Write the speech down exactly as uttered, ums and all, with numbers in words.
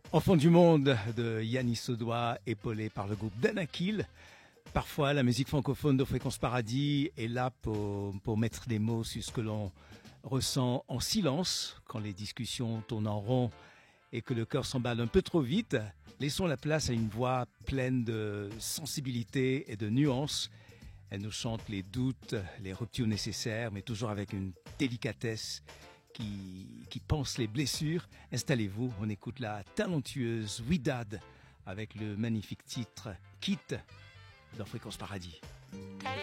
Enfant du monde de Yannis Audois, épaulé par le groupe Danakil. Parfois, la musique francophone de Fréquence Paradis est là pour, pour mettre des mots sur ce que l'on ressent en silence quand les discussions tournent en rond et que le cœur s'emballe un peu trop vite. Laissons la place à une voix pleine de sensibilité et de nuances. Elle nous chante les doutes, les ruptures nécessaires, mais toujours avec une délicatesse qui, qui pense les blessures. Installez-vous, on écoute la talentueuse Ouidad avec le magnifique titre Quitte dans Fréquence Paradis.